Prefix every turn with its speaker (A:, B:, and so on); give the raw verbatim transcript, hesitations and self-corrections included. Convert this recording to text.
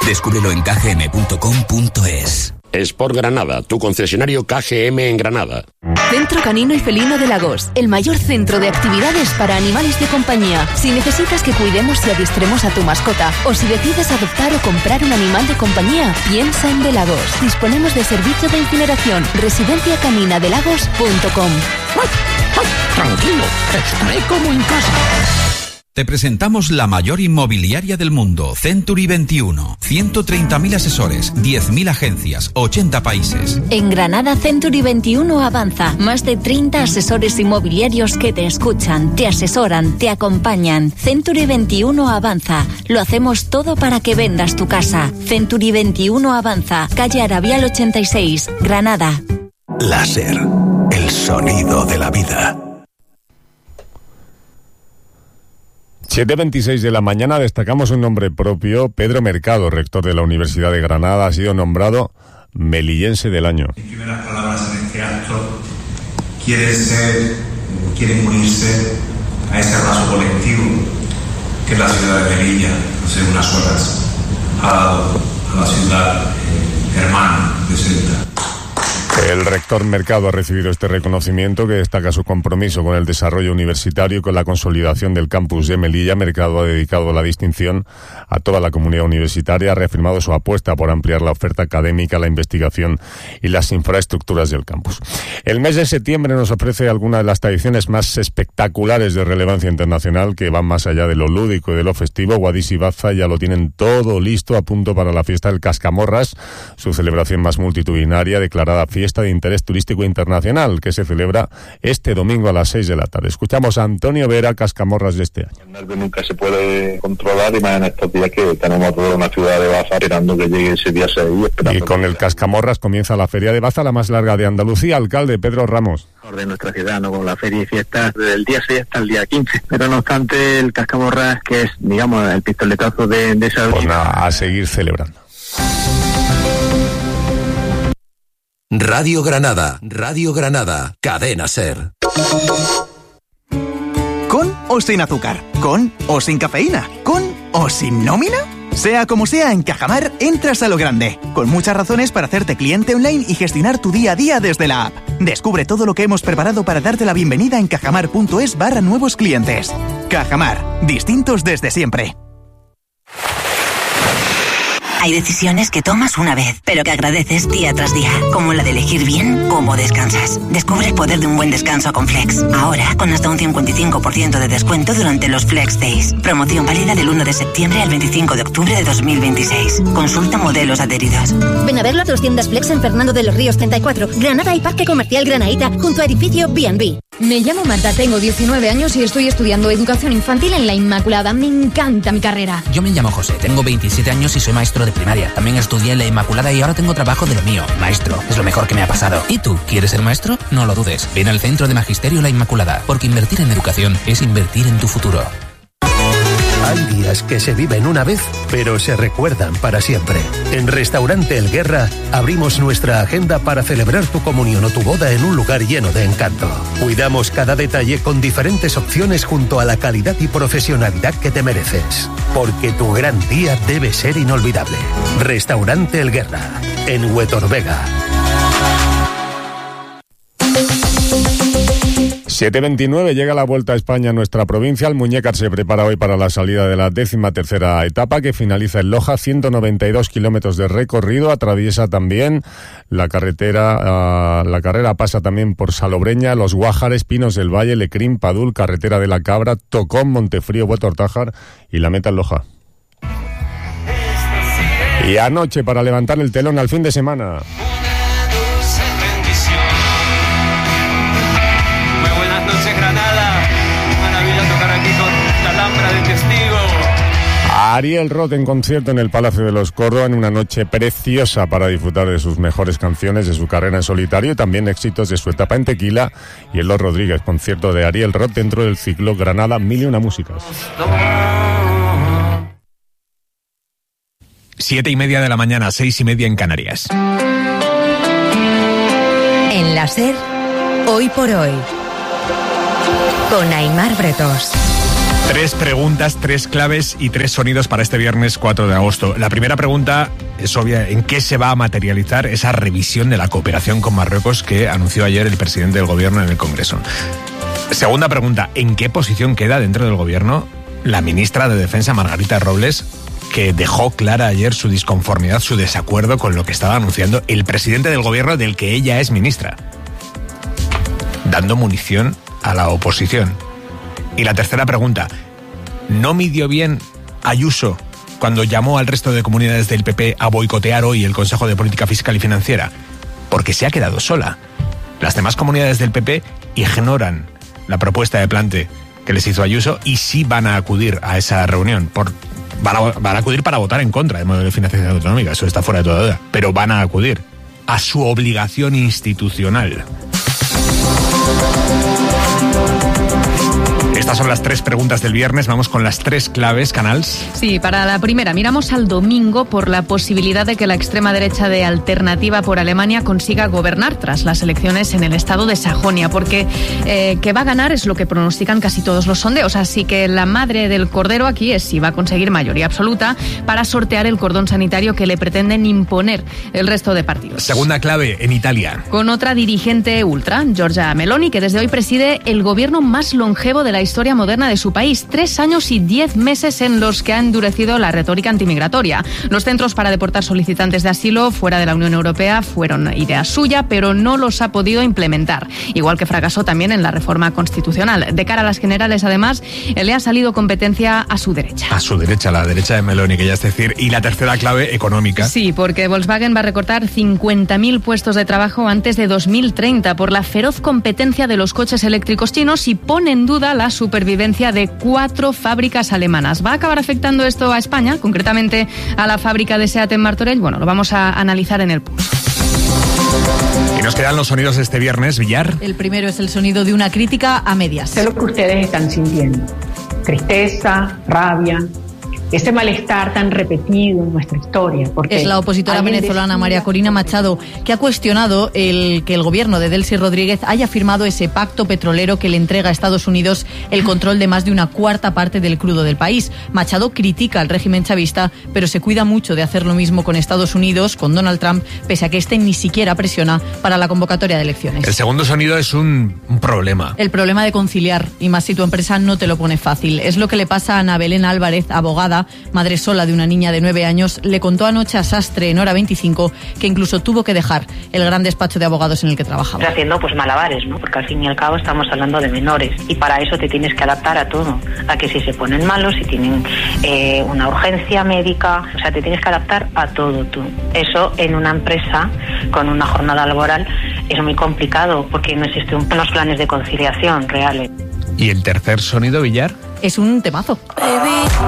A: Descúbrelo en k g m punto com punto es.
B: Sport Granada, tu concesionario K G M en Granada.
C: Centro Canino y Felino de Lagos, el mayor centro de actividades para animales de compañía. Si necesitas que cuidemos y adiestremos a tu mascota, o si decides adoptar o comprar un animal de compañía, piensa en De Lagos. Disponemos de servicio de incineración. Residencia Canina de Lagos punto com.
D: Tranquilo, estaré como en casa.
E: Te presentamos la mayor inmobiliaria del mundo, Century veintiuno. ciento treinta mil asesores, diez mil agencias, ochenta países.
F: En Granada, Century veintiuno avanza. Más de treinta asesores inmobiliarios que te escuchan, te asesoran, te acompañan. Century veintiuno avanza. Lo hacemos todo para que vendas tu casa. Century veintiuno avanza. Calle Arabial ochenta y seis, Granada.
G: Láser, el sonido de la vida.
H: siete veintiséis de la mañana, destacamos un nombre propio. Pedro Mercado, rector de la Universidad de Granada, ha sido nombrado melillense del año.
I: En primeras palabras en este acto, quieren ser, quieren unirse a ese abrazo colectivo que la ciudad de Melilla, hace unas horas, ha dado a la ciudad eh, hermana de Ceuta.
H: El rector Mercado ha recibido este reconocimiento que destaca su compromiso con el desarrollo universitario y con la consolidación del campus de Melilla. Mercado ha dedicado la distinción a toda la comunidad universitaria, ha reafirmado su apuesta por ampliar la oferta académica, la investigación y las infraestructuras del campus. El mes de septiembre nos ofrece algunas de las tradiciones más espectaculares de relevancia internacional que van más allá de lo lúdico y de lo festivo. Guadix y Baza ya lo tienen todo listo a punto para la fiesta del Cascamorras, su celebración más multitudinaria, declarada fiesta de interés turístico internacional, que se celebra este domingo a las seis de la tarde. Escuchamos a Antonio Vera, Cascamorras de este año.
J: El nervio nunca se puede controlar, y más en estos días que tenemos toda una ciudad de Baza esperando que llegue ese día seis.
H: Y con el Cascamorras comienza la Feria de Baza, la más larga de Andalucía. Alcalde Pedro Ramos.
K: De nuestra ciudad, ¿no? Con la feria y fiestas desde el día seis hasta el día quince. Pero no obstante, el Cascamorras, que es, digamos, el pistoletazo de, de esa...
H: Pues nada, a seguir celebrando.
A: Radio Granada, Radio Granada, Cadena SER.
L: ¿Con o sin azúcar? ¿Con o sin cafeína? ¿Con o sin nómina? Sea como sea, en Cajamar entras a lo grande, con muchas razones para hacerte cliente online y gestionar tu día a día desde la app. Descubre todo lo que hemos preparado para darte la bienvenida en cajamar.es barra nuevos clientes. Cajamar, distintos desde siempre.
M: Hay decisiones que tomas una vez, pero que agradeces día tras día, como la de elegir bien cómo descansas. Descubre el poder de un buen descanso con Flex. Ahora, con hasta un cincuenta y cinco por ciento de descuento durante los Flex Days. Promoción válida del uno de septiembre al veinticinco de octubre de dos mil veintiséis. Consulta modelos adheridos.
N: Ven a verlo a tus tiendas Flex en Fernando de los Ríos treinta y cuatro, Granada y Parque Comercial Granaíta, junto a edificio B and B.
O: Me llamo Marta, tengo diecinueve años y estoy estudiando educación infantil en La Inmaculada. Me encanta mi carrera.
P: Yo me llamo José, tengo veintisiete años y soy maestro de primaria. También estudié en La Inmaculada y ahora tengo trabajo de lo mío. Maestro, es lo mejor que me ha pasado. ¿Y tú, quieres ser maestro? No lo dudes. Ven al Centro de Magisterio La Inmaculada, porque invertir en educación es invertir en tu futuro.
G: Hay días que se viven una vez, pero se recuerdan para siempre. En Restaurante El Guerra abrimos nuestra agenda para celebrar tu comunión o tu boda en un lugar lleno de encanto. Cuidamos cada detalle con diferentes opciones junto a la calidad y profesionalidad que te mereces. Porque tu gran día debe ser inolvidable. Restaurante El Guerra, en Huetorvega.
H: siete veintinueve, llega la Vuelta a España a nuestra provincia. El Muñécar se prepara hoy para la salida de la décima tercera etapa, que finaliza en Loja, ciento noventa y dos kilómetros de recorrido. Atraviesa también la carretera, uh, la carrera pasa también por Salobreña, Los Guájares, Pinos del Valle, Lecrín, Padul, Carretera de la Cabra, Tocón, Montefrío, Huetortájar y la meta en Loja. Y anoche, para levantar el telón al fin de semana. Ariel Roth en concierto en el Palacio de los Córdoba, en una noche preciosa para disfrutar de sus mejores canciones, de su carrera en solitario y también éxitos de su etapa en Tequila y en Los Rodríguez. Concierto de Ariel Roth dentro del ciclo Granada Mil y Una Músicas.
Q: Siete y media de la mañana, seis y media en Canarias.
R: En la SER, Hoy por Hoy, con Aimar Bretós.
Q: Tres preguntas, tres claves y tres sonidos para este viernes cuatro de agosto. La primera pregunta es obvia: ¿en qué se va a materializar esa revisión de la cooperación con Marruecos que anunció ayer el presidente del gobierno en el Congreso? Segunda pregunta: ¿en qué posición queda dentro del gobierno la ministra de Defensa, Margarita Robles, que dejó clara ayer su disconformidad, su desacuerdo con lo que estaba anunciando el presidente del gobierno del que ella es ministra, dando munición a la oposición? Y la tercera pregunta: ¿no midió bien Ayuso cuando llamó al resto de comunidades del P P a boicotear hoy el Consejo de Política Fiscal y Financiera? Porque se ha quedado sola. Las demás comunidades del P P ignoran la propuesta de plante que les hizo Ayuso y sí van a acudir a esa reunión. Por, van, a, van a acudir para votar en contra del modelo de financiación autonómica, eso está fuera de toda duda. Pero van a acudir a su obligación institucional. Estas son las tres preguntas del viernes. Vamos con las tres claves, Canals.
R: Sí, para la primera, miramos al domingo por la posibilidad de que la extrema derecha de Alternativa por Alemania consiga gobernar tras las elecciones en el estado de Sajonia, porque eh, que va a ganar es lo que pronostican casi todos los sondeos. Así que la madre del cordero aquí es si va a conseguir mayoría absoluta para sortear el cordón sanitario que le pretenden imponer el resto de partidos.
Q: Segunda clave, en Italia.
R: Con otra dirigente ultra, Giorgia Meloni, que desde hoy preside el gobierno más longevo de la historia moderna de su país. Tres años y diez meses en los que ha endurecido la retórica antimigratoria. Los centros para deportar solicitantes de asilo fuera de la Unión Europea fueron idea suya, pero no los ha podido implementar. Igual que fracasó también en la reforma constitucional. De cara a las generales, además, le ha salido competencia a su derecha.
Q: A su derecha, la derecha de Meloni, que ya es decir. Y la tercera clave, económica.
R: Sí, porque Volkswagen va a recortar cincuenta mil puestos de trabajo antes de dos mil treinta por la feroz competencia de los coches eléctricos chinos y pone en duda la supervivencia de cuatro fábricas alemanas. ¿Va a acabar afectando esto a España, concretamente a la fábrica de SEAT en Martorell? Bueno, lo vamos a analizar en el pulso.
Q: Y nos quedan los sonidos de este viernes, Villar.
S: El primero es el sonido de una crítica a medias.
T: Sé lo que ustedes están sintiendo: tristeza, rabia, ese malestar tan repetido en nuestra historia. Porque
S: es la opositora venezolana María Corina Machado, que ha cuestionado el que el gobierno de Delcy Rodríguez haya firmado ese pacto petrolero que le entrega a Estados Unidos el control de más de una cuarta parte del crudo del país. Machado critica al régimen chavista, pero se cuida mucho de hacer lo mismo con Estados Unidos, con Donald Trump, pese a que este ni siquiera presiona para la convocatoria de elecciones.
Q: El segundo sonido es un, un problema.
S: El problema de conciliar, y más si tu empresa no te lo pone fácil. Es lo que le pasa a Ana Belén Álvarez, abogada, madre sola de una niña de nueve años. Le contó anoche a Sastre en Hora veinticinco que incluso tuvo que dejar el gran despacho de abogados en el que trabajaba.
U: Haciendo pues malabares, ¿no? Porque al fin y al cabo estamos hablando de menores y para eso te tienes que adaptar a todo, a que si se ponen malos, si tienen eh, una urgencia médica, o sea, te tienes que adaptar a todo tú. Eso en una empresa con una jornada laboral es muy complicado porque no existen unos planes de conciliación reales.
Q: ¿Y el tercer sonido, Villar?
S: Es un temazo.
V: Baby.